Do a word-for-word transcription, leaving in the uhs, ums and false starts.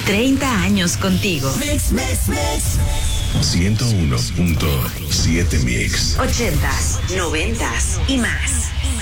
treinta años contigo. Mix, mix, mix. ciento uno punto siete Mix. ochentas, noventas y más.